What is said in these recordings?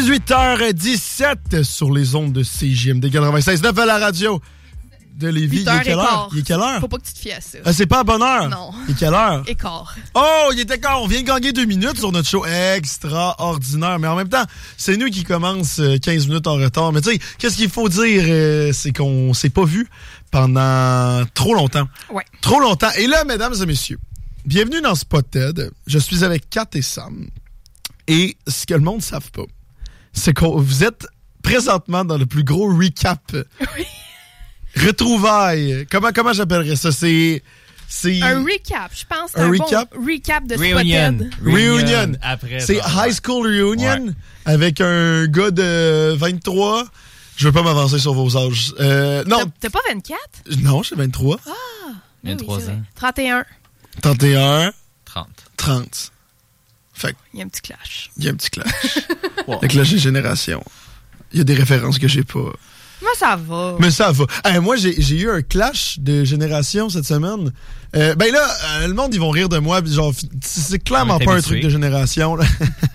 18h17 sur les ondes de CJMD 96.9 à la radio de Lévis. Il est quelle heure? Il est quelle heure? Faut pas que tu te fies à ça. Ah, c'est pas à bonne heure? Non. Il est quelle heure? Écart. Oh, il est écart. On vient de gagner 2 minutes sur notre show extraordinaire. Mais en même temps, c'est nous qui commence 15 minutes en retard. Mais tu sais, qu'est-ce qu'il faut dire? C'est qu'on s'est pas vu pendant trop longtemps. Ouais. Trop longtemps. Et là, mesdames et messieurs, bienvenue dans Spotted. Je suis avec Kat et Sam. Et ce que le monde ne savent pas, c'est que vous êtes présentement dans le plus gros recap. Oui. Retrouvailles. Comment j'appellerais ça? C'est un recap, je pense. Un recap? Bon recap de Reunion. Spotted. Reunion. Après. C'est High School Reunion avec un gars de 23. Je veux pas m'avancer sur vos âges. Non. T'as pas 24? Non, j'ai 23. Ah! 23 oui, ans. 31. 31. 30. Fait Il y a un petit clash. il y a un petit clash. Avec la génération. Il y a des références que j'ai pas. Moi, ça va. Mais ça va. Moi, j'ai eu un clash de génération cette semaine. Ben là, le monde, ils vont rire de moi. Genre, c'est clairement pas un truc de génération. Là.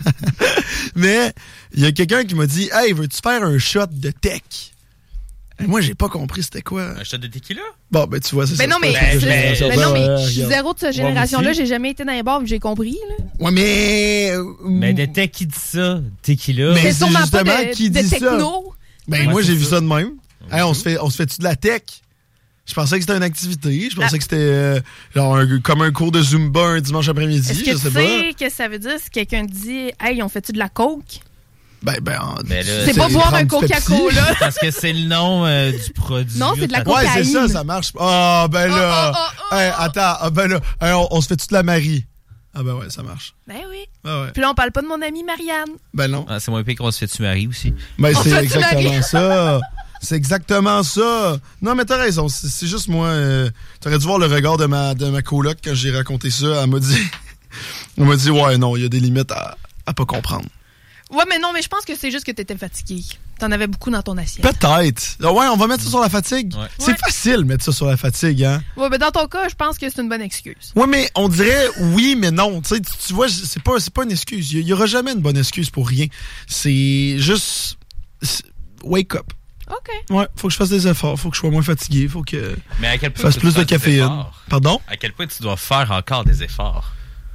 Mais il y a quelqu'un qui m'a dit « Hey, veux-tu faire un shot de tech? » Moi, j'ai pas compris c'était quoi. Un shot de tequila? Bon, ben tu vois, c'est ça. Non, mais je suis zéro de cette génération-là. J'ai jamais été dans les bars, j'ai compris. Là. Ouais, mais... Mais de tech, qui dit ça? Tequila? Mais c'est sûrement justement pas qui de dit techno. Ça. Ben moi, j'ai vu ça de même. Hey, on se fait-tu de la tech? Je pensais que c'était une activité. Je pensais que c'était genre comme un cours de Zumba un dimanche après-midi. Est-ce que je sais tu sais que ça veut dire si quelqu'un dit « Hey, on fait-tu de la coke? » Ben c'est pas boire un Coca-Cola. Parce que c'est le nom du produit. Non, c'est de la cocaïne. Ouais, c'est ça, ça marche. Ah, ben là. Hey, attends, ben là, on se fait-tu de la Marie? Ah, ben ouais, ça marche. Ben oui. Ah ouais. Puis là, on parle pas de mon amie Marianne. Ben non. Ah, c'est moins pire qu'on se fait-tu Marie aussi. Ben c'est exactement ça. C'est exactement ça. Non, mais t'as raison. C'est juste moi. T'aurais dû voir le regard de ma coloc quand j'ai raconté ça. Elle m'a dit, ouais, non, il y a des limites à pas comprendre. Ouais, mais non, mais je pense que c'est juste que t'étais fatigué. T'en avais beaucoup dans ton assiette. Peut-être. Ouais, on va mettre ça sur la fatigue. Ouais. C'est facile mettre ça sur la fatigue, hein. Ouais, mais dans ton cas, je pense que c'est une bonne excuse. Ouais, mais on dirait oui, mais non. Tu vois, c'est pas une excuse. Il y aura jamais une bonne excuse pour rien. C'est juste wake up. OK. Ouais, faut que je fasse des efforts, faut que je sois moins fatigué, faut que mais à quel point je fasse plus de caféine. Pardon? À quel point tu dois faire encore des efforts?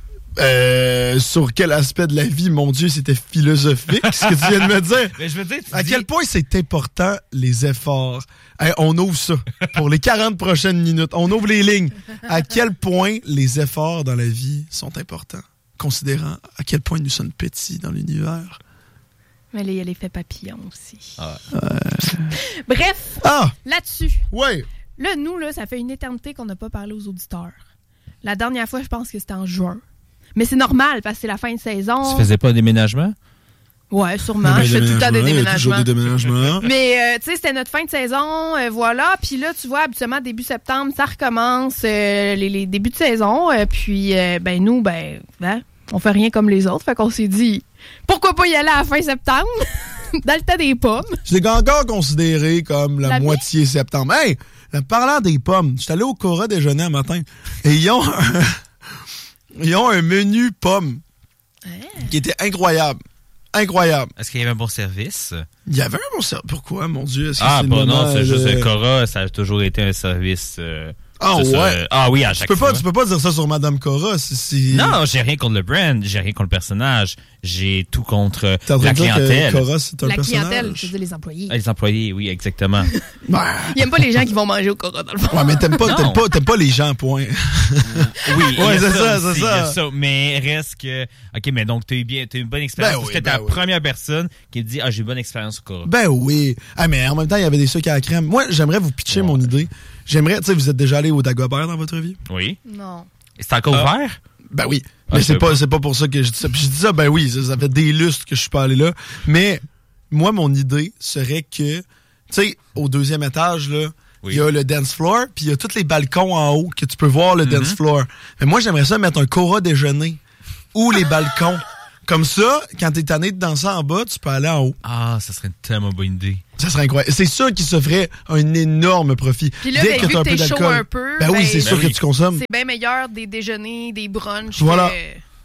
Sur quel aspect de la vie, mon Dieu, c'était philosophique, ce que tu viens de me dire. Mais je veux dire, quel point c'est important, les efforts. Hey, on ouvre ça pour les 40 prochaines minutes. On ouvre les lignes. À quel point les efforts dans la vie sont importants, considérant à quel point nous sommes petits dans l'univers. Mais là, il y a l'effet papillon aussi. Ah. Bref, là-dessus. Ouais. Là, nous, ça fait une éternité qu'on n'a pas parlé aux auditeurs. La dernière fois, je pense que c'était en juin. Mais c'est normal, parce que c'est la fin de saison. Tu faisais pas un déménagement? Ouais, sûrement. Je fais tout le temps des déménagements. Des déménagements. Mais, tu sais, c'était notre fin de saison, voilà. Puis là, tu vois, habituellement, début septembre, ça recommence, les débuts de saison. Puis, nous, on fait rien comme les autres. Fait qu'on s'est dit, pourquoi pas y aller à la fin septembre? Dans le temps des pommes. Je l'ai encore considéré comme la moitié septembre. Hey! Parlant des pommes, je suis allé au Cora déjeuner un matin et ils ont un menu pommes qui était incroyable. Incroyable. Est-ce qu'il y avait un bon service? Il y avait un bon service. Pourquoi, mon Dieu? Non, c'est juste le Cora, ça a toujours été un service... ouais? Oui, à chaque fois. Tu peux pas dire ça sur Madame Cora. Non, j'ai rien contre le brand, j'ai rien contre le personnage. J'ai tout contre la clientèle. Cora, c'est un personnage. La clientèle, je veux dire les employés. Les employés, oui, exactement. Il aime pas les gens qui vont manger au Cora, dans le fond. Ouais, mais t'aimes pas les gens, point. Oui, ouais, c'est ça. Mais reste que... OK, mais donc, t'as eu une bonne expérience. Parce que t'es la première personne qui te dit « j'ai eu une bonne expérience au Cora ». Ben oui. Mais en même temps, il y avait des sucres à la crème. Moi, j'aimerais vous pitcher mon idée. J'aimerais, tu sais, vous êtes déjà allé au Dagobert dans votre vie? Oui. Non. Et c'est encore ouvert? Ben oui. Mais c'est pas pour ça que je dis ça. Puis je dis ça, ben oui, ça fait des lustres que je suis pas allé là. Mais moi, mon idée serait que, tu sais, au 2e étage, là, il y a le dance floor, puis il y a tous les balcons en haut que tu peux voir le dance floor. Mais moi, j'aimerais ça mettre un Cora déjeuner ou les balcons. Comme ça, quand t'es tanné de danser en bas, tu peux aller en haut. Ah, ça serait une tellement bonne idée. Ça serait incroyable. C'est sûr qu'il se ferait un énorme profit. Puis là, dès que t'as chaud un peu, oui, c'est sûr que tu consommes. C'est bien meilleur des déjeuners, des brunchs. Voilà.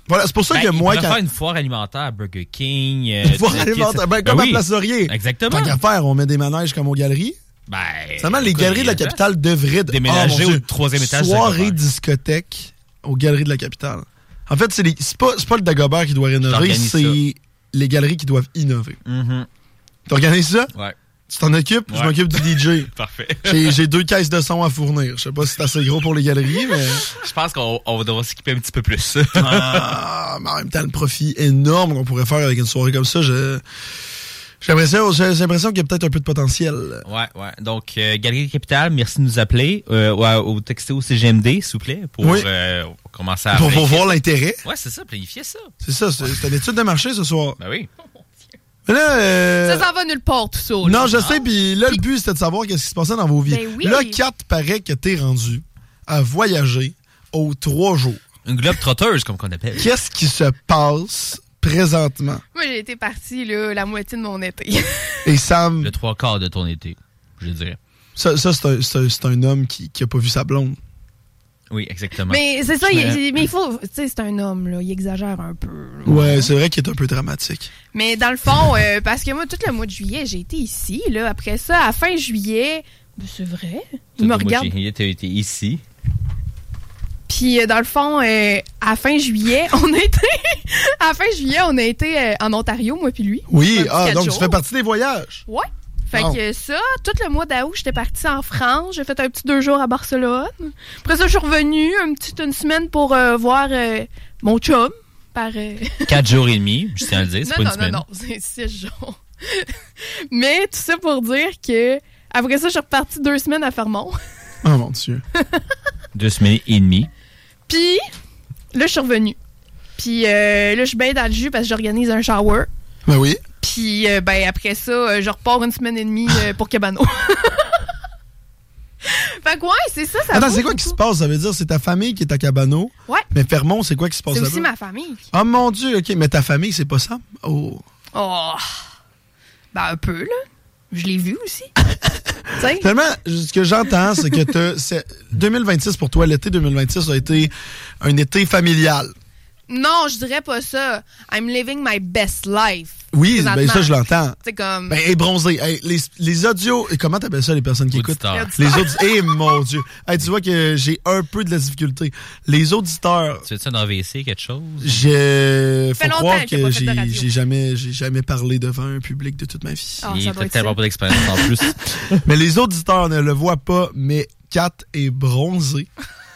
Voilà, c'est pour ça que moi, quand... faire une foire alimentaire à Burger King. Une foire alimentaire, comme à Place Laurier. Exactement. Tant qu'à faire, on met des manèges comme aux galeries. Seulement, les galeries de la capitale devraient déménager au 3e étage. Soirée discothèque aux galeries de la capitale. En fait, c'est pas le Dagobert qui doit rénover, c'est les galeries qui doivent innover. T'organises ça? Ouais. Tu t'en occupes? Ouais. Je m'occupe du DJ. Parfait. J'ai 2 caisses de son à fournir. Je sais pas si c'est assez gros pour les galeries, mais... Je pense qu'on va devoir s'équiper un petit peu plus. Mais en même temps, le profit énorme qu'on pourrait faire avec une soirée comme ça, j'ai l'impression qu'il y a peut-être un peu de potentiel. Ouais. Donc, Galerie Capitale, merci de nous appeler. Au texto CGMD, s'il vous plaît, pour commencer à... Pour voir l'intérêt. Ouais, c'est ça, planifier ça. C'est ça, c'est une étude de marché ce soir. Ben oui. Mais là, ça s'en va nulle part, tout ça. Là. Non, je sais, puis là, le but, c'était de savoir qu'est-ce qui se passait dans vos vies. Ben oui. Là, Kat, paraît que t'es rendu à voyager aux 3 jours. Une globe trotteuse, comme qu'on appelle. Qu'est-ce qui se passe présentement? Moi, j'ai été partie là, la moitié de mon été. Et Sam... Le 3/4 de ton été, je dirais. Ça c'est un homme qui a pas vu sa blonde. Oui, exactement. Mais c'est ça, mais il faut... Tu sais, c'est un homme, là, il exagère un peu. Là. Ouais, c'est vrai qu'il est un peu dramatique. Mais dans le fond, parce que moi, tout le mois de juillet, j'ai été ici, là. Après ça, à fin juillet... Ben, c'est vrai. Il me regarde. Tout le mois de juillet, t'as été ici. Puis, dans le fond, à fin juillet, on a été en Ontario, moi puis lui. Oui, donc tu fais partie des voyages. Ouais. Fait que ça, tout le mois d'août, j'étais partie en France. J'ai fait un petit 2 jours à Barcelone. Après ça, je suis revenue une semaine pour voir mon chum. 4 jours et demi, je tiens à le dire, c'est pas une semaine. Non, c'est 6 jours. Mais tout ça pour dire que après ça, je suis repartie 2 semaines à Fermont. Oh mon Dieu. 2 semaines et demie. Puis, là, je suis revenue. Puis là, je suis bien dans le jus parce que j'organise un shower. Ben oui. Puis, après ça, je repars 1 semaine et demie pour Cabano. Fait que ouais, c'est ça. Attends, c'est quoi qui se passe? Ça veut dire c'est ta famille qui est à Cabano? Ouais. Mais Fermont, c'est quoi qui se passe là-bas? C'est aussi ma famille. Oh mon Dieu, OK. Mais ta famille, c'est pas ça? Oh. Ben, un peu, là. Je l'ai vu aussi. Finalement, ce que j'entends, c'est que 2026 pour toi, l'été 2026 a été un été familial. Non, je dirais pas ça. I'm living my best life. Oui, ben ça, je l'entends. C'est comme... Ben, bronzé. Hey, les audios... Comment t'appelles ça, les personnes qui écoutent? Les auditeurs. Eh, mon Dieu. Hey, tu vois que j'ai un peu de la difficulté. Les auditeurs... Tu veux-tu un AVC, quelque chose? Faut croire que j'ai jamais parlé devant un public de toute ma vie. Il a tellement pas d'expérience en plus. Mais les auditeurs ne le voient pas, mais Kat est bronzée.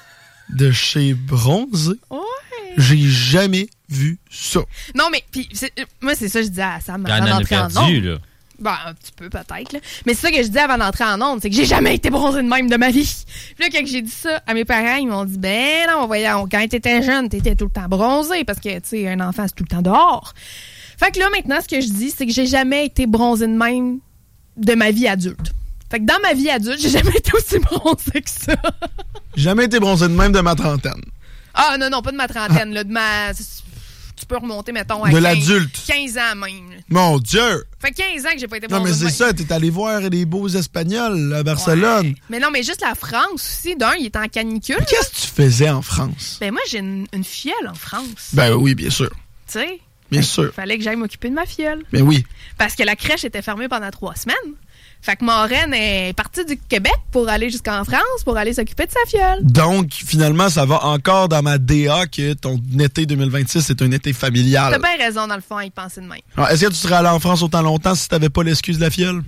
De chez Bronzé. Ouais. J'ai jamais vu ça. Non, mais puis moi, c'est ça que je disais à Sam avant d'entrer en ondes. Ben, un petit peu, peut-être. Là. Mais c'est ça que je disais avant d'entrer en ondes, c'est que j'ai jamais été bronzée de même de ma vie. Puis là, quand j'ai dit ça à mes parents, ils m'ont dit, ben non, voyons, quand t'étais jeune, t'étais tout le temps bronzée, parce que, tu sais, un enfant, c'est tout le temps dehors. Fait que là, maintenant, ce que je dis, c'est que j'ai jamais été bronzée de même de ma vie adulte. Fait que dans ma vie adulte, j'ai jamais été aussi bronzée que ça. Jamais été bronzée de même de ma trentaine. Ah, non, pas de ma trentaine, là, de ma... Tu peux remonter, mettons, à de l'adulte. 15 ans même. Là. Mon Dieu! Fait 15 ans que j'ai pas été bronzée. Non, mais c'est ça, t'es allé voir les beaux Espagnols à Barcelone. Ouais. Mais non, mais juste la France aussi. D'un, il était en canicule. Mais qu'est-ce que tu faisais en France? Ben moi, j'ai une fiole en France. Ben oui, bien sûr. Tu sais? Bien sûr. Fallait que j'aille m'occuper de ma fiole. Ben oui. Parce que la crèche était fermée pendant 3 semaines. Fait que Maureen est partie du Québec pour aller jusqu'en France pour aller s'occuper de sa fiole. Donc, finalement, ça va encore dans ma DA que ton été 2026 est un été familial. T'as bien raison, dans le fond, à y penser de même. Alors, est-ce que tu serais allé en France autant longtemps si t'avais pas l'excuse de la fiole?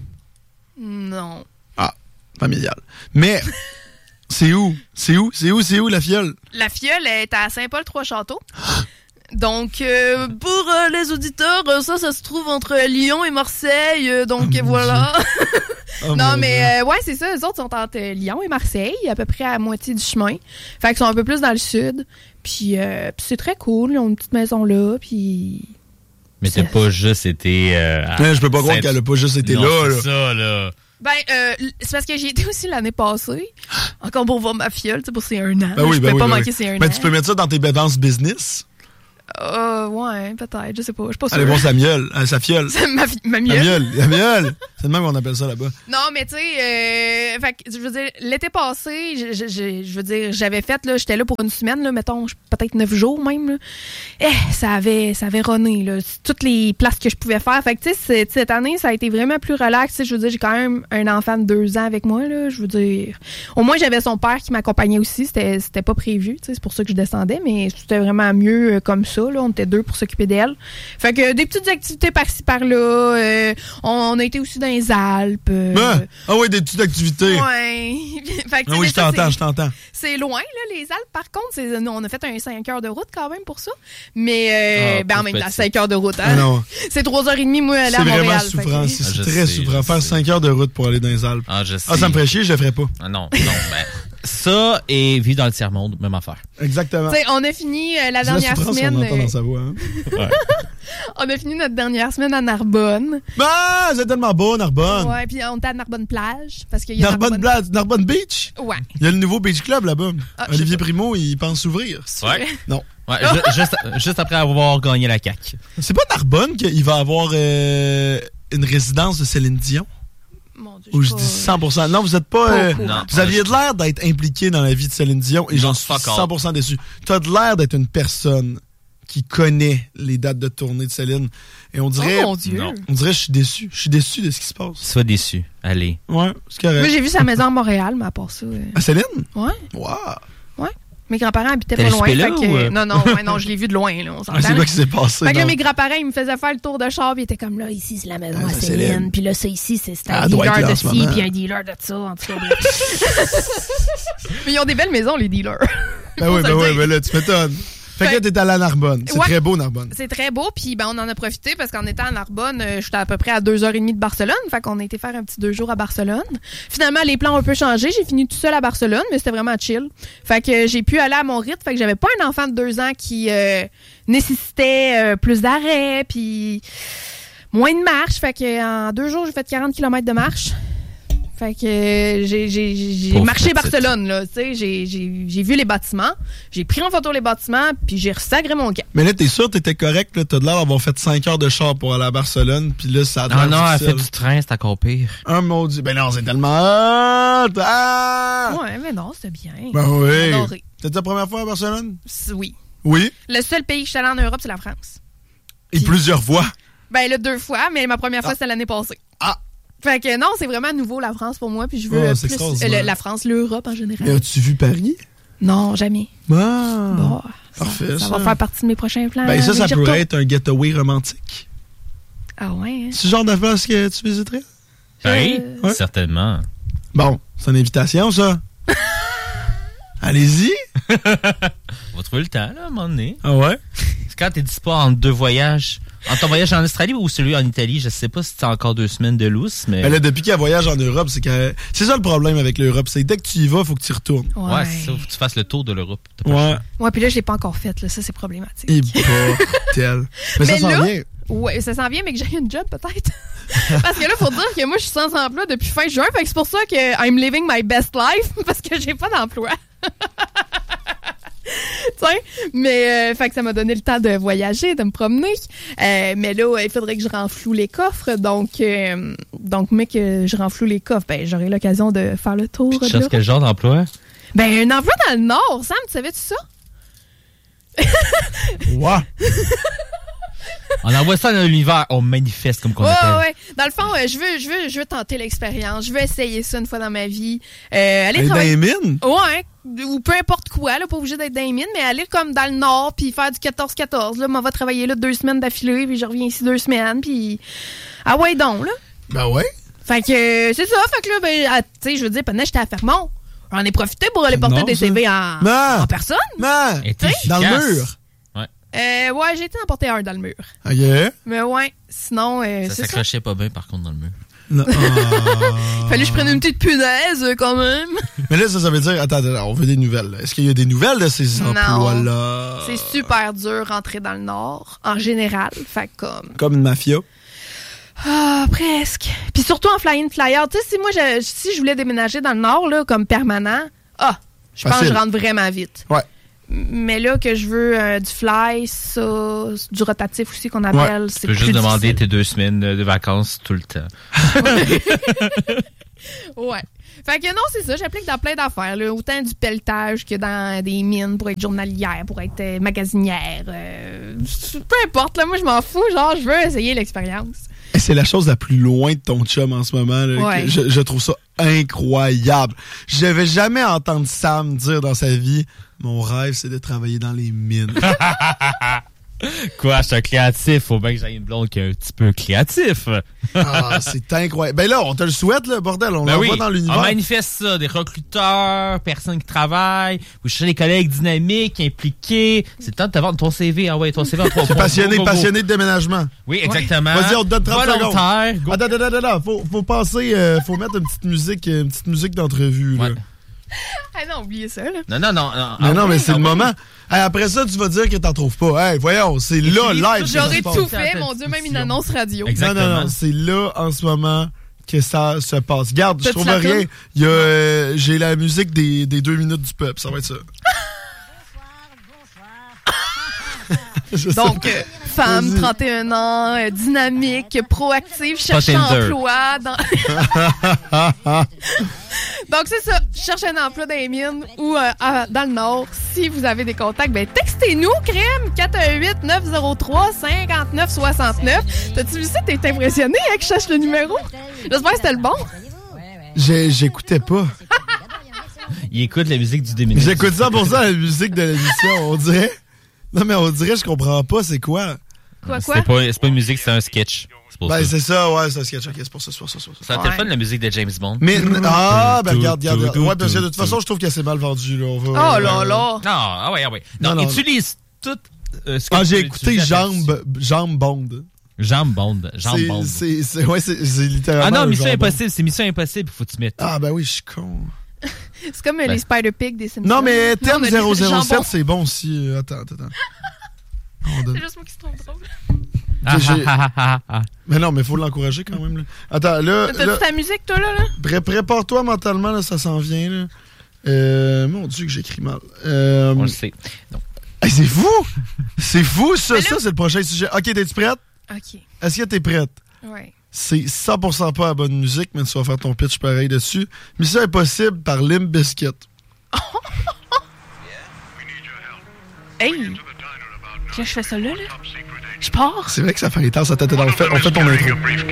Non. Ah, familial. Mais, c'est où la fiole? La fiole est à Saint-Paul-Trois-Châteaux. Donc, pour les auditeurs, ça se trouve entre Lyon et Marseille. Donc, voilà. Non, mais ouais, c'est ça. Les autres sont entre Lyon et Marseille, à peu près à moitié du chemin. Fait qu'ils sont un peu plus dans le sud. Puis c'est très cool. Ils ont une petite maison là. Puis... Mais t'as pas juste été... je peux pas croire qu'elle a pas juste été là. C'est ça, là. Ben, c'est parce que j'y étais aussi l'année passée. Encore pour voir ma fiole, tu sais, pour c'est 1 an. Ben oui, je peux pas manquer c'est 1 an. Mais tu peux mettre ça dans tes bédances business. Ouais, peut-être, je sais pas. Je suis pas sûre. Allez voir sa miole, sa fiole. Ma miole. La miole. C'est de même qu'on appelle ça là-bas. Non, mais tu sais, je veux dire, l'été passé, je veux dire, j'avais fait, là, j'étais là pour une semaine, là, mettons, peut-être 9 jours même, là. Ça avait runné, là. Toutes les places que je pouvais faire. Fait que, tu sais, cette année, ça a été vraiment plus relax. Je veux dire, j'ai quand même un enfant de 2 ans avec moi, là. Je veux dire, au moins, j'avais son père qui m'accompagnait aussi. C'était pas prévu, tu sais, c'est pour ça que je descendais, mais c'était vraiment mieux comme ça, là. On était 2 pour s'occuper d'elle. Fait que des petites activités par-ci, par-là. On a été aussi dans les Alpes. Ah oui, des petites activités. Ouais. Fait que, oui, je t'entends. C'est loin, là, les Alpes, par contre. On a fait un 5 heures de route quand même pour ça. Mais en même temps, 5 heures de route. Hein? Non. C'est 3h30, moi, aller à Montréal. C'est vraiment souffrant. C'est très souffrant. Faire 5 heures de route pour aller dans les Alpes. Je sais. Ça me ferait chier, je le ferais pas. Non. Ça et vivre dans le tiers-monde, même affaire. Exactement. T'sais, on a fini la dernière semaine. On entend dans sa voix. Hein? Ouais. On a fini notre dernière semaine à Narbonne. C'est tellement beau, Narbonne. Ouais, puis on était à Narbonne-Plage. Parce qu'il y a Narbonne Beach? Ouais. Il y a le nouveau Beach Club là-bas. Olivier Primo, il pense s'ouvrir. Ouais. Non. Ouais, juste après avoir gagné la CAQ. C'est pas Narbonne qu'il va avoir une résidence de Céline Dion? Mon Dieu, je dis 100%. Non, vous êtes pas... non, vous aviez de l'air d'être impliqué dans la vie de Céline Dion et j'en suis 100% déçu. T'as de l'air d'être une personne qui connaît les dates de tournée de Céline. Et on dirait... Oh mon Dieu! Non. On dirait que je suis déçu. Je suis déçu de ce qui se passe. Sois déçu. Allez. Ouais, c'est correct. Moi, j'ai vu sa maison à Montréal, mais à part ça... À Céline? Ouais. Wow! Ouais. Mes grands-parents habitaient T'as pas loin. là, Non, je l'ai vu de loin. Là, on s'entend. C'est quoi qui s'est passé? Fait que là, mes grands-parents, ils me faisaient faire le tour de char, puis ils étaient comme là, ici, c'est la maison à Céline. Puis là, ça ici, c'est un dealer de ci, puis un dealer de ça. En tout cas, mais ils ont des belles maisons, les dealers. Ben oui, là, tu m'étonnes. Fait que là, t'es allé à Narbonne. C'est très beau, Narbonne. C'est très beau, puis on en a profité parce qu'en étant à Narbonne, j'étais à peu près à 2h30 de Barcelone. Fait qu'on a été faire un petit 2 jours à Barcelone. Finalement, les plans ont un peu changé. J'ai fini tout seul à Barcelone, mais c'était vraiment chill. Fait que j'ai pu aller à mon rythme. Fait que j'avais pas un enfant de 2 ans qui nécessitait plus d'arrêt, puis moins de marche. Fait que en 2 jours, j'ai fait 40 km de marche. Fait que j'ai marché Barcelone, là, tu sais, j'ai vu les bâtiments, j'ai pris en photo les bâtiments, puis j'ai ressagré mon camp. Mais là, t'es sûr que t'étais correct, là, t'as de l'air d'avoir fait 5 heures de char pour aller à Barcelone, puis là, ça a l'air non, elle fait du train, c'est encore pire. Mon Dieu, ben non, c'est tellement... Ouais, mais non, c'était bien. Ben oui. J'ai adoré. C'était ta première fois à Barcelone? Oui. Oui? Le seul pays que je suis allée en Europe, c'est la France. Et puis, plusieurs fois? Ben là, 2 fois, mais ma première fois, c'était l'année passée. Fait que non, c'est vraiment nouveau la France pour moi, puis je veux plus la France, l'Europe en général. Mais as-tu vu Paris? Non, jamais. Bon, parfait. Ça va faire partie de mes prochains plans. Ben ça pourrait être un getaway romantique. Ah ouais? Hein? C'est le genre d'affaire que tu visiterais? Oui, certainement. Bon, c'est une invitation, ça. Allez-y. On va trouver le temps, là, à un moment donné. Ah ouais? C'est quand t'es dispo entre 2 voyages. En ton voyage en Australie ou celui en Italie, je sais pas si c'est encore 2 semaines de lousse, mais... Ben là, depuis qu'elle voyage en Europe, c'est ça le problème avec l'Europe, c'est que dès que tu y vas, faut que tu y retournes. Ouais, c'est ça, faut que tu fasses le tour de l'Europe. Ouais, puis là, je l'ai pas encore fait, là, ça c'est problématique. Et pas tel. Mais ça s'en vient. Ouais, ça s'en vient, mais que j'ai une job peut-être. Parce que là, faut dire que moi, je suis sans emploi depuis fin juin, fait que c'est pour ça que I'm living my best life, parce que j'ai pas d'emploi. Mais fait que ça m'a donné le temps de voyager, de me promener. Mais là, il faudrait que je renfloue les coffres. Donc mais que je renfloue les coffres, ben j'aurai l'occasion de faire le tour. Tu cherches quel genre d'emploi? Ben un emploi dans le Nord, Sam, tu savais-tu ça? Ouais. On envoie ça dans l'univers, on manifeste comme qu'on appelle. Ouais. Dans le fond, je veux tenter l'expérience. Je veux essayer ça une fois dans ma vie. Aller travailler dans les mines? Ouais, ou peu importe quoi, là, pas obligé d'être dans les mines, mais aller comme dans le Nord, puis faire du 14-14. Là, on va travailler là 2 semaines d'affilée, puis je reviens ici 2 semaines, puis ah ouais donc, là. Ben ouais. Fait que c'est ça, fait que là, ben, tu sais, je veux dire, pendant que j'étais à Fermont, j'en ai profité pour aller porter des CV en personne. Non, dans le mur. Ouais, j'ai été en porter un dans le mur. OK. Mais ouais, sinon, ça s'accrochait pas bien, par contre, dans le mur. Non. Fallait que je prenne une petite punaise, quand même. Mais là, ça veut dire... Attends, on veut des nouvelles. Est-ce qu'il y a des nouvelles de ces emplois-là? C'est super dur rentrer dans le Nord, en général. Fait comme une mafia? Ah, presque. Puis surtout en fly-in, fly-out. Tu sais, si je voulais déménager dans le Nord, là, comme permanent, je pense que je rentre vraiment vite. Ouais. Mais là, que je veux du fly, ça, du rotatif aussi qu'on appelle, c'est plus difficile. Tu peux juste demander difficile. tes 2 semaines de vacances tout le temps. Ouais. Fait que non, c'est ça, j'applique dans plein d'affaires, là, autant du pelletage que dans des mines pour être journalière, pour être magasinière. Peu importe, là, moi je m'en fous, genre je veux essayer l'expérience. C'est la chose la plus loin de ton chum en ce moment. Là, ouais. Je trouve ça incroyable. Je n'avais jamais entendu Sam dire dans sa vie « Mon rêve, c'est de travailler dans les mines. » Quoi, je suis un créatif. Faut bien que j'aille une blonde qui est un petit peu créatif. Ah, c'est incroyable. Ben là, on te le souhaite, là, bordel. On l'envoie dans l'univers. On manifeste ça. Des recruteurs, personnes qui travaillent. Vous cherchez des collègues dynamiques, impliqués. C'est le temps de t'avoir ton CV. Ah ouais, ton CV en 3 points. Passionné de déménagement. Oui, exactement. Vas-y, on te donne 30 volontaire. Secondes. Attends. Faut passer, faut mettre une petite musique d'entrevue, là. Ah non, oubliez ça, là. Non, mais c'est le moment. Hey, après ça, tu vas dire que t'en trouves pas. Hey, voyons, c'est là, live. J'aurais tout fait, mon Dieu, même une annonce radio. Exactement. Non, c'est là, en ce moment, que ça se passe. Garde, je trouve rien. Il y a, j'ai la musique des 2 minutes du peuple. Ça va être ça. Donc, femme, 31 ans, dynamique, proactive, cherche un emploi. Donc, c'est ça. Je cherche un emploi dans les mines ou dans le Nord. Si vous avez des contacts, ben textez-nous, crème, 418-903-5969. T'as-tu vu ça? T'es impressionné que je cherche le numéro? J'espère que c'était le bon. J'écoutais pas. Il écoute la musique du déménagement. J'écoute 100% la musique de l'émission, on dirait. Non, mais on dirait, je comprends pas, c'est quoi? Quoi? C'est pas une musique, c'est un sketch. Ben, c'est ça, ouais, c'est un sketch. Ok, c'est pour ça. Ça a téléphone la musique de James Bond. Mais, regarde. Ouais, parce que de toute façon, je trouve que c'est mal vendu, là. Oh là là! Non, ah ouais. Non, utilise tout ce que j'ai écouté Jambe Bond. Jambe Bond. C'est littéralement. Ah non, Mission Impossible, c'est Mission Impossible, faut que tu mettes. Ah, ben oui, je suis con. C'est comme les Spider-Pig des Simpsons. Non, mais Thème 007, c'est bon aussi. Attends. C'est juste moi qui se trompe drôle. Mais non, mais il faut l'encourager quand même. Là. Attends, là. T'as-tu ta musique, toi, là? Prépare-toi mentalement, là, ça s'en vient. Là. Mon Dieu, que j'écris mal. On le sait. Hey, c'est fou! C'est fou, ça. Ça, c'est le prochain sujet. OK, t'es-tu prête? OK. Est-ce que t'es prête? Oui. C'est 100% pas la bonne musique, mais tu vas faire ton pitch pareil dessus. Mission Impossible par Limp Bizkit. Hey! Quand je fais ça là? Je pars. C'est vrai que ça fait temps, ça tête dans le fait. On fait ton intro.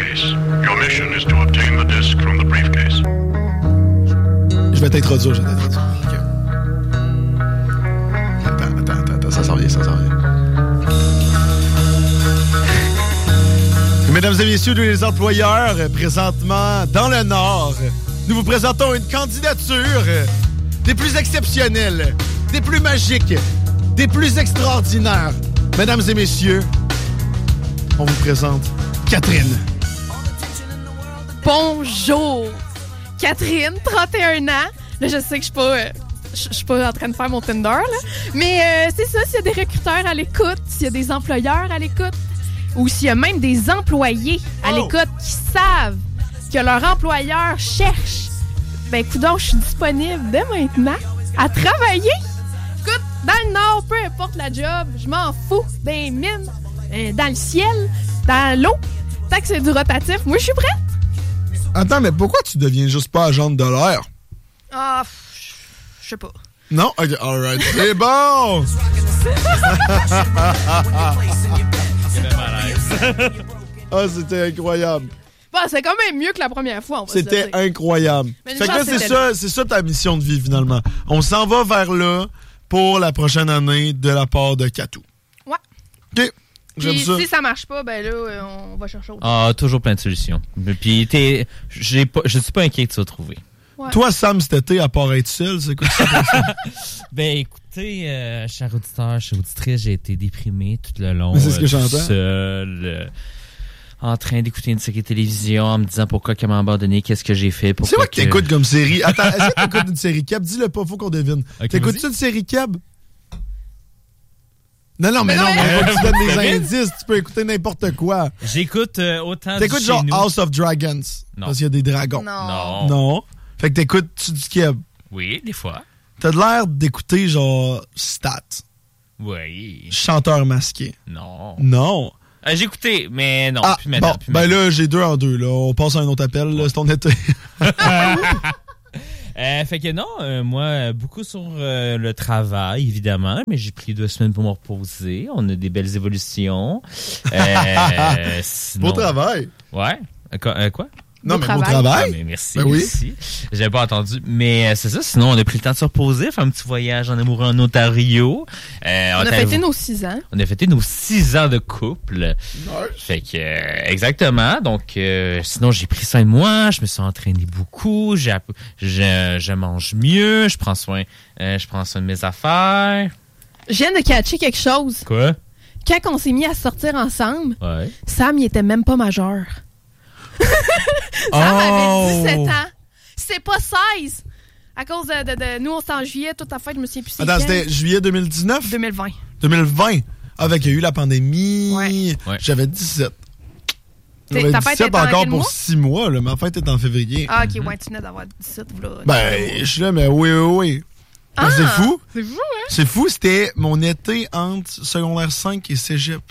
Je vais t'introduire. Okay. Attends, ça s'en vient. Mesdames et messieurs, les employeurs, présentement dans le Nord, nous vous présentons une candidature des plus exceptionnelles, des plus magiques, des plus extraordinaires. Mesdames et messieurs, on vous présente Catherine. Bonjour! Catherine, 31 ans. Là, je sais que je suis pas en train de faire mon Tinder, là. Mais c'est ça, s'il y a des recruteurs à l'écoute, s'il y a des employeurs à l'écoute, ou s'il y a même des employés à l'écoute qui savent que leur employeur cherche, ben, coudonc, je suis disponible dès maintenant à travailler. Écoute, dans le Nord, peu importe la job, je m'en fous. Dans les mines, dans le ciel, dans l'eau, tant que c'est du rotatif, moi, je suis prête. Attends, mais pourquoi tu deviens juste pas agente de l'air? Ah, je sais pas. Non? OK, alright. C'est bon! Ah, c'était incroyable. Bon, c'est quand même mieux que la première fois, on va C'était se dire. incroyable. Fait que là, c'est ça ta mission de vie, finalement. On s'en va vers là pour la prochaine année de la part de Katou. Ouais. OK. J'aime Puis ça. si ça marche pas, ben là, on va chercher autre chose. Ah, toujours plein de solutions. Puis je suis pas inquiet que tu vas trouver. Ouais. Toi, Sam, cet été, à part être seul, c'est quoi ça? Ben écoutez, cher auditeur, chère auditrice, j'ai été déprimé tout le long. Mais c'est ce que j'entends. Seul, en train d'écouter une série de télévision, en me disant pourquoi qu'elle m'a abandonné, qu'est-ce que j'ai fait. C'est quoi que t'écoutes comme série? Attends, est-ce que t'écoutes une série câble? Dis-le pas, faut qu'on devine. Okay, T'écoutes-tu une série câble? Non, mais faut que tu donnes des indices. Tu peux écouter n'importe quoi. J'écoute autant T'écoutes genre House of Dragons? Non. Parce qu'il y a des dragons. Non. Non. Fait que t'écoutes-tu du câble? Oui, des fois. T'as de l'air d'écouter, genre, Stat. Oui. Chanteur masqué. Non. Non. J'ai écouté, mais non. Plus maintenant. Bon, là, j'ai 2 en 2. Là. On passe à un autre appel. Là, c'est ton été. Fait que non, moi, beaucoup sur le travail, évidemment, mais j'ai pris 2 semaines pour me reposer. On a des belles évolutions. Sinon... Beau travail. Ouais. Quoi? Non, mais beau travail. Ah, mais merci, ben oui. merci. J'avais pas entendu. Mais c'est ça, sinon, on a pris le temps de se reposer, faire un petit voyage en amoureux en Ontario. On a fêté nos 6 ans. On a fêté nos 6 ans de couple. Nice. Fait que, exactement. Donc, sinon, j'ai pris soin de moi, je me suis entraîné beaucoup, je mange mieux, je prends soin de mes affaires. Je viens de catcher quelque chose. Quoi? Quand on s'est mis à sortir ensemble, ouais. Sam, il était même pas majeur. Sam avait 17 ans. C'est pas 16. À cause de nous, on s'est en juillet, toute la fête, je me souviens plus. Attends, c'était juillet 2019? 2020. 2020? Avec, il y a eu la pandémie. Ouais. J'avais 17. Ta fête 17 est en encore quel pour mois? 6 mois. Là. Ma fête est en février. Ah, ok, ouais, tu venais d'avoir 17. Là. Ben, je suis là, mais oui. Ah, c'est fou. C'est fou, hein? C'est fou, c'était mon été entre secondaire 5 et cégep.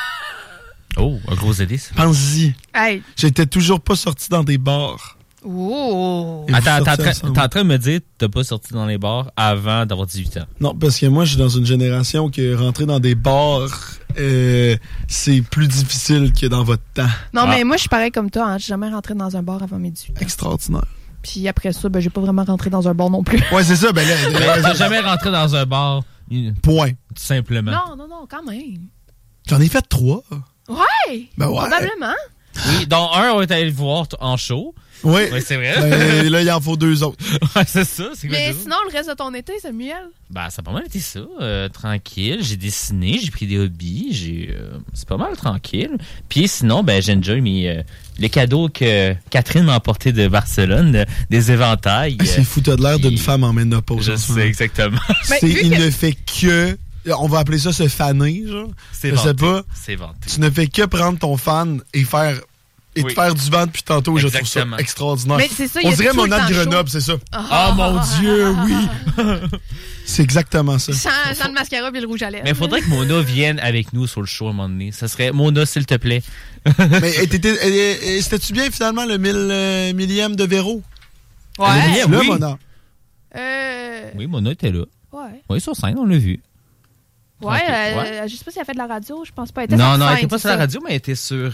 Oh, un gros été, ça. Pense-y. Hey. J'étais toujours pas sorti dans des bars. Oh! Attends, t'es en train de me dire que t'as pas sorti dans les bars avant d'avoir 18 ans? Non, parce que moi, je suis dans une génération que rentrer dans des bars, c'est plus difficile que dans votre temps. Non, mais moi, je suis pareil comme toi. Hein. J'ai jamais rentré dans un bar avant mes 18 ans. Extraordinaire. Puis après ça, ben, j'ai pas vraiment rentré dans un bar non plus. Ouais, c'est ça. Ben là, t'as jamais rentré dans un bar. Point. Tout simplement. Non, quand même. J'en ai fait 3. Ouais! Ben ouais. Probablement. Oui, dont un, on est allé le voir en show. Oui. Oui, c'est vrai. Ben, là, il en faut 2 autres. Ouais, c'est ça. Mais sinon, le reste de ton été, Samuel? Ben, ça a pas mal été ça. Tranquille. J'ai dessiné, j'ai pris des hobbies. C'est pas mal tranquille. Puis sinon, ben, j'ai enjoy les cadeaux que Catherine m'a apportés de Barcelone, des éventails. C'est fou, t'as de l'air d'une femme en ménopause. Je sais, exactement. Il ne fait que... On va appeler ça se faner, genre. C'est je vanté. sais pas. C'est vanté. Tu ne fais que prendre ton fan et te faire du vent depuis tantôt. Exactement. Je trouve ça extraordinaire. Mais c'est ça, on dirait mon âme Grenoble, c'est ça. Oh mon Dieu, oui. C'est exactement ça. Sans le mascara et le rouge à lèvres. Mais il faudrait que Mona vienne avec nous sur le show à un moment donné. Ça serait Mona, s'il te plaît. Mais c'était-tu bien finalement le millième de Véro? Ouais. Là, Mona. Oui, Mona était là. Ouais. Oui, sur scène, on l'a vu. Ouais, je sais pas si elle a fait de la radio, je pense pas. Elle était pas sur la radio, mais elle était sur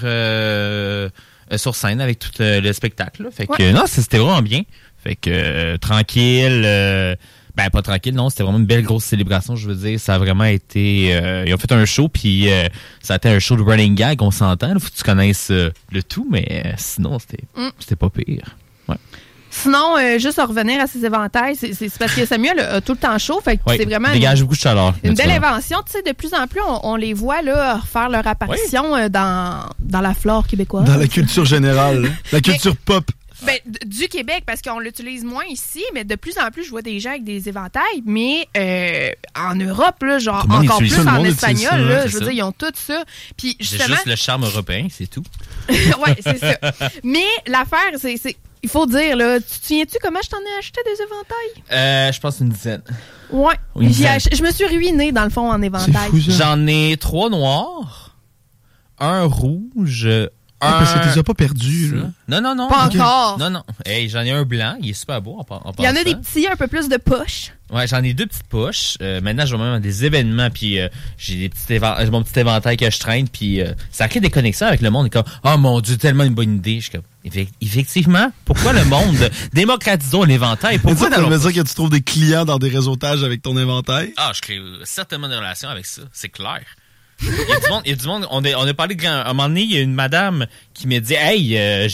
scène avec tout le spectacle. Là. Fait que non, c'était vraiment bien. Fait que tranquille, ben pas tranquille, non, c'était vraiment une belle grosse célébration, je veux dire. Ça a vraiment été... ils ont fait un show, puis ça a été un show de running gag, on s'entend. Faut que tu connaisses le tout, mais sinon, c'était pas pire. Ouais. Sinon, juste à revenir à ces éventails, c'est parce que Samuel a tout le temps chaud, fait que c'est vraiment dégage beaucoup de chaleur. Une belle invention. Tu sais, de plus en plus, on les voit là refaire leur apparition dans la flore québécoise. Dans la culture générale, la culture pop. Ben, du Québec, parce qu'on l'utilise moins ici, mais de plus en plus, je vois des gens avec des éventails, mais en Europe, là, genre encore plus en espagnol, là, je veux dire, ils ont tout ça. Puis justement, c'est juste le charme européen, c'est tout. Ouais, c'est ça. Mais l'affaire, c'est il faut dire, là, tu te souviens-tu comment je t'en ai acheté des éventails? Je pense une dizaine. Ouais. Je me suis ruinée, dans le fond, en éventail. J'en ai 3 noirs, un rouge, parce que tu les as pas perdus, là. Non. Pas encore. Non. Hey, j'en ai un blanc, il est super beau en passant. Il y en a des petits, un peu plus de poches. Ouais, j'en ai 2 petites poches. Maintenant, je vais même à des événements, puis j'ai mon petit éventail que je traîne, puis ça crée des connexions avec le monde. Comme, oh mon Dieu, tellement une bonne idée. Je suis comme, effectivement, pourquoi le monde démocratisons l'éventail? Pourquoi ça veut dire que tu trouves des clients dans des réseautages avec ton éventail? Ah, je crée certainement des relations avec ça, c'est clair. Il y a du monde. On a parlé à un moment donné, il y a une madame qui m'a dit, hey,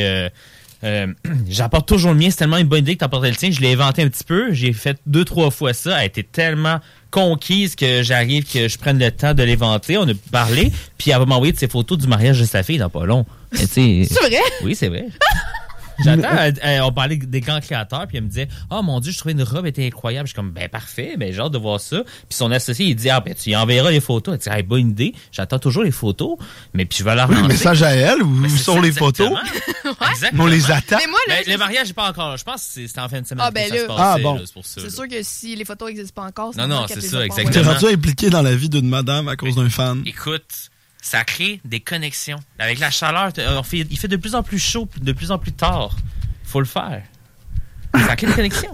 j'apporte toujours le mien, c'est tellement une bonne idée que t'apportais le tien. Je l'ai inventé un petit peu, j'ai fait 2-3 fois ça. Elle a été tellement conquise que j'arrive que je prenne le temps de l'inventer. On a parlé, puis elle va m'envoyer de ses photos du mariage de sa fille dans pas long. C'est vrai? Oui, c'est vrai. J'attends, on parlait des grands créateurs, puis elle me disait « Oh mon Dieu, je trouvais une robe était incroyable. » Je suis comme « Ben parfait, ben j'ai hâte de voir ça. » Puis son associé, il dit « Ah ben tu y enverras les photos. » Elle dit « Hey, bonne idée. J'attends toujours les photos, mais puis je vais leur Oui, lancer. » le message à elle, où sont les photos? Exactement. On les attend. Mais moi, là, le mariage n'est pas encore. Je pense que c'était en fin de semaine Ah, ben que ça se là. passait. Bon. Là, c'est pour ça. c'est sûr que si les photos n'existent pas encore, Non, qu'elle c'est les ça, a pas exactement. T'es envoyées. rendu impliqué dans la vie d'une madame à cause d'un fan. Écoute, ça crée des connexions. Avec la chaleur, il fait de plus en plus chaud, de plus en plus tard. Faut le faire. Ça crée des connexions.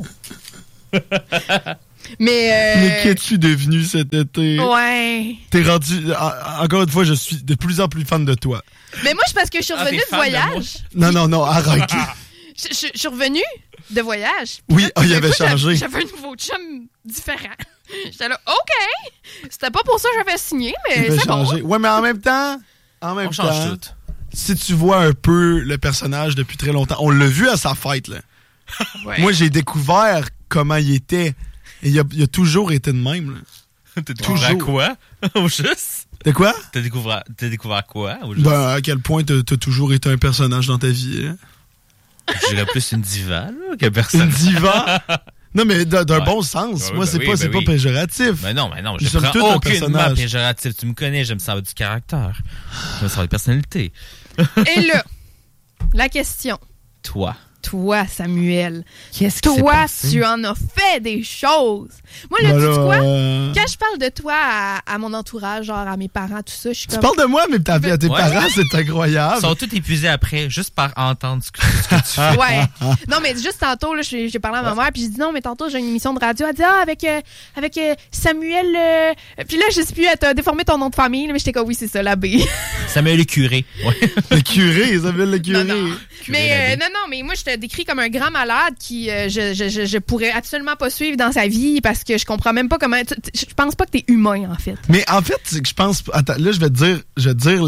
Mais qu'es-tu devenu cet été? Ouais. T'es rendu... Encore une fois, je suis de plus en plus fan de toi. Mais moi, c'est parce que je suis revenue t'es de fan de voyage. Non, arrête. Je suis revenue de voyage. Oui, Puis là, il avait tout d'un coup, changé. J'avais un nouveau chum différent. J'étais là, OK. C'était pas pour ça que j'avais signé, mais Il avait c'est bon. changé. Ouais, mais en même temps... On change tout. Si tu vois un peu le personnage depuis très longtemps, on l'a vu à sa fête, là. Ouais. Moi, j'ai découvert comment il était. Et il a toujours été de même, là. T'as découvert quoi? Au juste? De quoi? T'as découvert quoi? Au juste? Ben, à quel point t'as toujours été un personnage dans ta vie, hein? Je dirais plus une diva, là, que personne. Une diva? Non, mais d'un Ouais. bon sens. Ouais, Moi, ben c'est oui, pas, ben c'est pas oui. péjoratif. Mais non, Nous je sommes prends tous un aucunement personnage. péjoratif. Tu me connais, j'aime ça avoir du caractère. J'aime ça avoir des personnalités. Et là, la question. Toi, Samuel. Qu'est-ce qui s'est Toi, passé? tu en as fait des choses. Moi, là, Ben tu sais là, quoi? Quand je parle de toi à mon entourage, genre à mes parents, tout ça, je suis Tu comme... parles de moi, mais ta vie à tes Ouais. parents, c'est Ils incroyable. sont tous épuisés après, juste par entendre ce que tu fais. Ouais. Non, mais juste tantôt, là, j'ai parlé à ma mère, puis j'ai dit non, mais tantôt, j'ai une émission de radio. Elle dit, avec Samuel. Puis là, je sais plus, elle t'a déformé ton nom de famille, là, mais j'étais comme, oui, c'est ça, l'abbé. Samuel le curé. Ouais. Le curé, ils s'appellent le curé. Non. Curé Mais l'abbé. non, mais moi, je te décris comme un grand malade qui, je pourrais absolument pas suivre dans sa vie parce que je comprends même pas comment. Je pense pas que t'es humain, en fait. Mais en fait, c'est que je pense. Attends, là, je vais te dire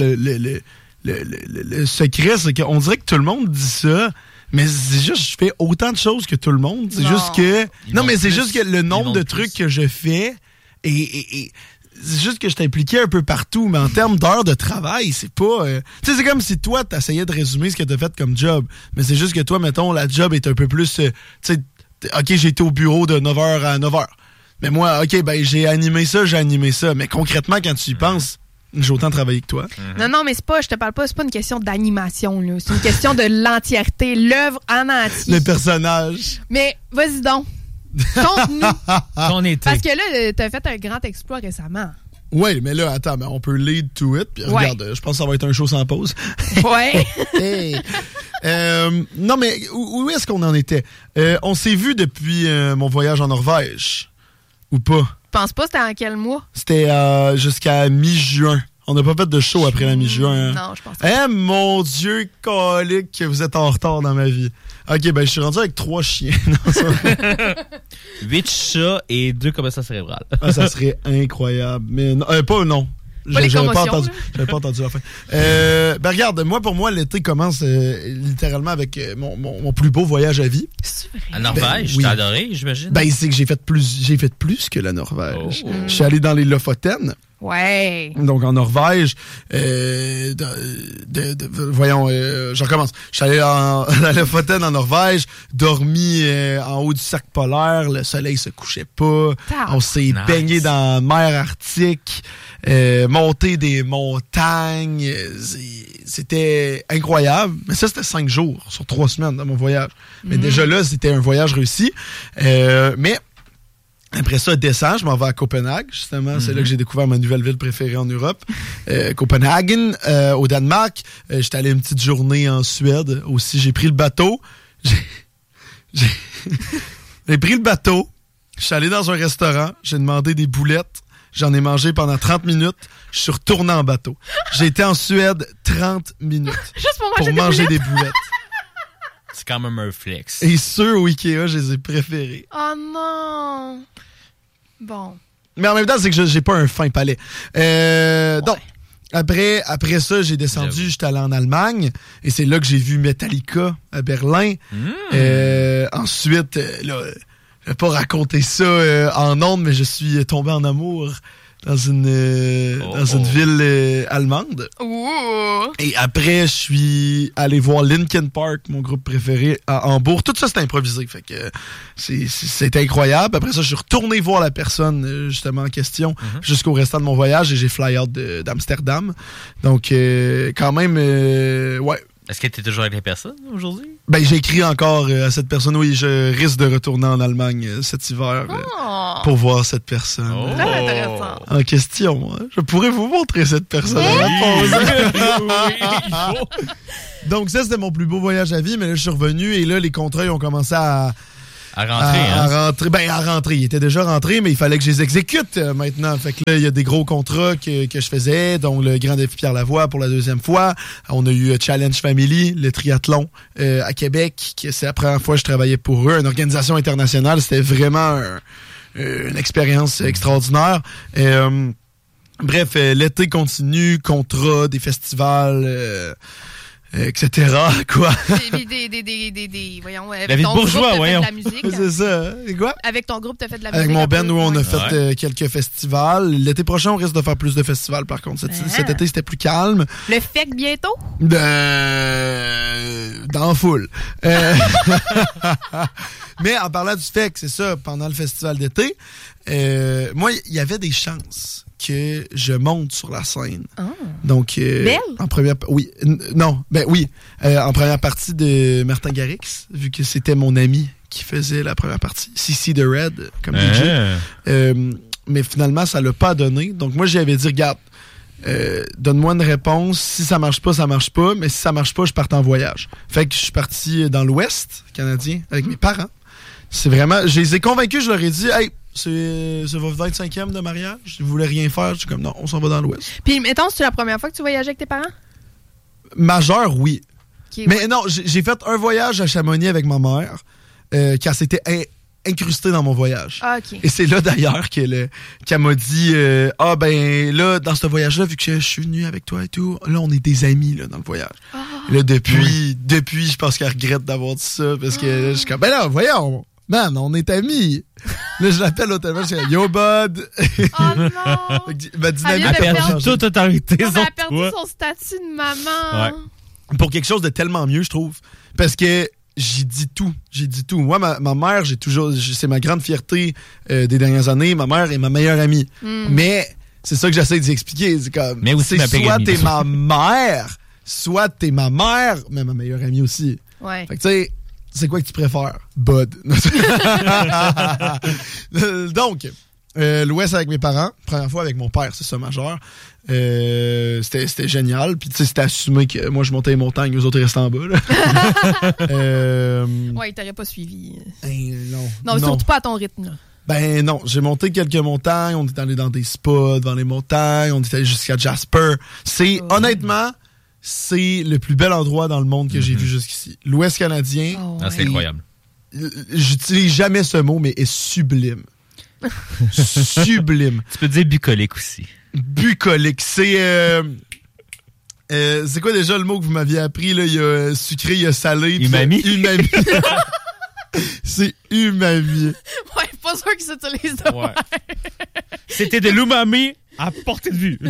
le secret, c'est qu'on dirait que tout le monde dit ça. Mais c'est juste, je fais autant de choses que tout le monde. C'est Non. juste que. Ils Non, montent mais c'est plus. juste que le Ils nombre montent de plus. trucs que je fais et c'est juste que je t'impliquais un peu partout, mais en termes d'heures de travail, c'est pas... tu sais, c'est comme si toi, t'essayais de résumer ce que t'as fait comme job. Mais c'est juste que toi, mettons, la job est un peu plus... tu sais, OK, j'ai été au bureau de 9h à 9h. Mais moi, OK, ben j'ai animé ça. Mais concrètement, quand tu y penses, j'ai autant travaillé que toi. Non, mais je te parle pas, c'est pas une question d'animation, là. C'est une question de l'entièreté, l'œuvre en entier. Le personnage. Mais vas-y donc. Conte-nous. Ton été. Parce que là, t'as fait un grand exploit récemment. Ouais, mais là, attends, ben, on peut lead to it. Puis Ouais. regarde, je pense que ça va être un show sans pause. Ouais. Hey. Non, mais où est-ce qu'on en était? On s'est vu depuis mon voyage en Norvège. Ou pas? Je pense pas, c'était en quel mois? C'était jusqu'à mi-juin. On n'a pas fait de show après la mi-juin. Hein? Non, je pense pas. Mon Dieu, colique, que vous êtes en retard dans ma vie. OK, ben je suis rendu avec 3 chiens. Non, ça... 8 chats et 2 commotions cérébrales. Ah, ça serait incroyable. Mais non, pas non. Pas les J'avais pas commotions, entendu. là. J'avais pas entendu la fin. Ben regarde, pour moi, l'été commence littéralement avec mon plus beau voyage à vie. C'est vrai. À Norvège, oui. t'as adoré, j'imagine? Ben, c'est que j'ai fait plus que la Norvège. Oh. Je suis allé dans les Lofoten. Ouais. Donc, en Norvège, voyons, je recommence. Je suis allé dans la Lofoten en Norvège, dormi en haut du cercle polaire, le soleil se couchait pas, on s'est Nice. baigné dans la mer Arctique, monté des montagnes, c'était incroyable. Mais ça, c'était 5 jours sur 3 semaines dans mon voyage. Mais déjà là, c'était un voyage réussi. Mais après ça, descend, je m'en vais à Copenhague, justement. C'est là que j'ai découvert ma nouvelle ville préférée en Europe. Copenhagen, au Danemark. J'étais allé une petite journée en Suède aussi. J'ai pris le bateau. J'ai pris le bateau. Je suis allé dans un restaurant. J'ai demandé des boulettes. J'en ai mangé pendant 30 minutes. Je suis retourné en bateau. J'ai été en Suède 30 minutes Juste pour pour manger des boulettes. C'est quand même un flex. Et ceux au Ikea, je les ai préférés. Oh non. Bon. Mais en même temps, c'est que j'ai pas un fin palais. Donc, après ça, j'ai descendu, j'étais allé en Allemagne, et c'est là que j'ai vu Metallica à Berlin. Ensuite, là, je vais pas raconter ça en ondes, mais je suis tombé en amour dans une ville allemande. Ouh. Et après, je suis allé voir Linkin Park, mon groupe préféré, à Hambourg. Tout ça, c'était improvisé. Fait que c'était incroyable. Après ça, je suis retourné voir la personne, justement, en question, jusqu'au restant de mon voyage et j'ai fly out d'Amsterdam. Donc, quand même, ouais. Est-ce que tu es toujours avec les personnes aujourd'hui? Ben, j'ai écrit encore à cette personne. Oui, je risque de retourner en Allemagne cet hiver pour voir cette personne. Très intéressant. En question. Je pourrais vous montrer cette personne à la pause. Donc, ça, c'était mon plus beau voyage à vie, mais là, je suis revenu et là, les contrats ils ont commencé à rentrer. Il était déjà rentré, mais il fallait que je les exécute maintenant. Fait que là, il y a des gros contrats que je faisais, dont le Grand Défi Pierre Lavoie pour la deuxième fois. On a eu Challenge Family, le triathlon à Québec, que c'est la première fois que je travaillais pour eux. Une organisation internationale, c'était vraiment une expérience extraordinaire. Bref, l'été continue, contrats, des festivals... etc. quoi. Voyons, la vie de bourgeois, voyons. De la musique. C'est ça. Et quoi? Avec ton groupe, t'as fait de la musique. Avec mon band, où on a fait quelques festivals. L'été prochain, on risque de faire plus de festivals, par contre. Cet été, c'était plus calme. Le FEC bientôt? Dans la foule. Mais en parlant du FEC, c'est ça, pendant le festival d'été, moi, il y avait des chances que je monte sur la scène. Oh. Donc, Belle? en première en première partie de Martin Garrix, vu que c'était mon ami qui faisait la première partie, CC The Red, comme DJ. Mais finalement, ça l'a pas donné. Donc, moi, j'avais dit, regarde, donne-moi une réponse. Si ça marche pas, ça marche pas. Mais si ça marche pas, je pars en voyage. Fait que je suis parti dans l'Ouest canadien avec mes parents. C'est vraiment... Je les ai convaincus, je leur ai dit, hey, c'est votre 25e de mariage. Je voulais rien faire. Je suis comme, non, on s'en va dans l'Ouest. Puis, mettons, c'est la première fois que tu voyageais avec tes parents? Majeur, oui. Okay, mais non, j'ai fait un voyage à Chamonix avec ma mère, car c'était incrusté dans mon voyage. Ah, OK. Et c'est là, d'ailleurs, qu'elle m'a dit, ben là, dans ce voyage-là, vu que je suis venu avec toi et tout, là, on est des amis, là, dans le voyage. Oh. Là, depuis, je pense qu'elle regrette d'avoir dit ça, parce que là, je suis comme, ben là, voyons, man, on est amis. Là, je l'appelle au téléphone, je dis, yo, bud. Oh non! Ma dynamique a perdu toute autorité. Elle a perdu son statut de maman. Ouais. Pour quelque chose de tellement mieux, je trouve. Parce que j'ai dit tout. Moi, ma mère, c'est ma grande fierté des dernières années. Ma mère est ma meilleure amie. Mais c'est ça que j'essaie d'y expliquer. C'est comme, mais aussi soit t'es ma mère, soit t'es ma mère, mais ma meilleure amie aussi. Ouais. Fait que tu sais, c'est quoi que tu préfères? Bud. Donc, l'Ouest avec mes parents, première fois avec mon père, c'est ça, majeur. C'était génial. Puis, tu sais, c'était assumé que moi, je montais les montagnes, eux autres restaient en bas. Ouais, ils t'auraient pas suivi. Non. Non, surtout pas à ton rythme, là. Ben non, j'ai monté quelques montagnes, on est allé dans des spots, dans les montagnes, on est allé jusqu'à Jasper. Honnêtement, c'est le plus bel endroit dans le monde que j'ai vu jusqu'ici. L'Ouest canadien. C'est incroyable. J'utilise jamais ce mot, mais est sublime. Sublime. Tu peux dire bucolique aussi. Bucolique. C'est quoi déjà le mot que vous m'aviez appris, là? Il y a sucré, il y a salé. Umami. Umami. C'est umami. Ouais, pas sûr qu'ils s'utilisent de même. C'était de l'umami à portée de vue.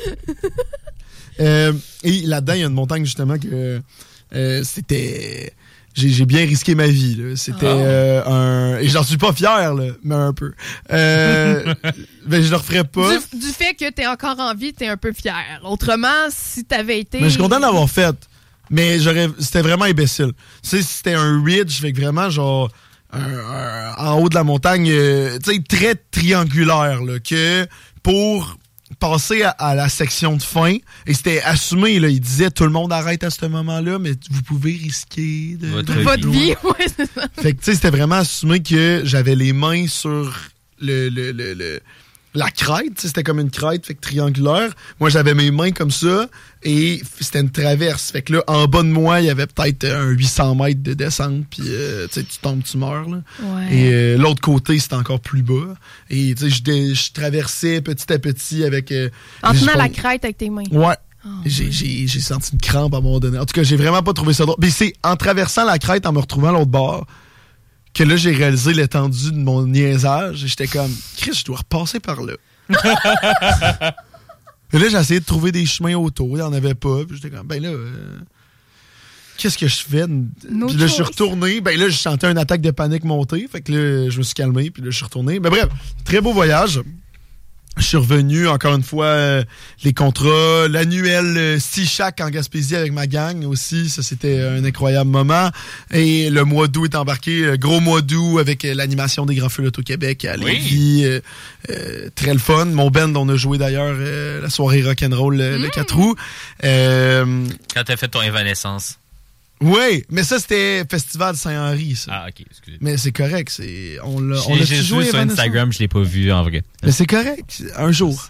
Et là-dedans, il y a une montagne, justement, que c'était... J'ai bien risqué ma vie, là. C'était et j'en suis pas fier, là, mais un peu. Ben, je le referais pas. Du fait que t'es encore en vie, t'es un peu fier. Autrement, si t'avais été... Mais je suis content d'avoir fait. Mais c'était vraiment imbécile. Tu sais, c'était un ridge, fait que vraiment, genre... en haut de la montagne, tu sais, très triangulaire, là, que pour passer à la section de fin, et c'était assumé, là, il disait tout le monde arrête à ce moment-là, mais vous pouvez risquer votre vie. Ouais, c'est ça. Fait que, tu sais, c'était vraiment assumé que j'avais les mains sur la crête, c'était comme une crête, fait que triangulaire. Moi, j'avais mes mains comme ça, et c'était une traverse. Fait que là, en bas de moi, il y avait peut-être un 800 mètres de descente, puis tu sais, tu tombes, tu meurs, là. Ouais. Et l'autre côté, c'était encore plus bas. Et tu sais, je traversais petit à petit avec... en tenant la crête avec tes mains. Ouais. Oh, j'ai senti une crampe à un moment donné. En tout cas, j'ai vraiment pas trouvé ça drôle. Mais c'est en traversant la crête, en me retrouvant à l'autre bord, que là, j'ai réalisé l'étendue de mon niaisage. Et j'étais comme, Chris, je dois repasser par là. Et là, j'ai essayé de trouver des chemins autour. Il n'y en avait pas. Puis j'étais comme, ben là, qu'est-ce que je fais? Puis là, je suis retourné. Ben là, je sentais une attaque de panique monter. Fait que là, je me suis calmé. Puis là, je suis retourné. Mais bref, très beau voyage. Je suis revenu, encore une fois, les contrats, l'annuel Sea-Shack en Gaspésie avec ma gang aussi. Ça, c'était un incroyable moment. Et le mois d'août est embarqué, gros mois d'août avec l'animation des Grands Feux l'Auto-Québec à Lévis. Très le fun. Mon band, on a joué d'ailleurs la soirée rock'n'roll le 4 août. Quand t'as fait ton Evanescence. Oui, mais ça, c'était Festival Saint-Henri, ça. Ah, OK, excusez. Mais c'est correct. On l'a j'ai joué sur Instagram, je l'ai pas vu en vrai. Mais c'est correct. Un jour.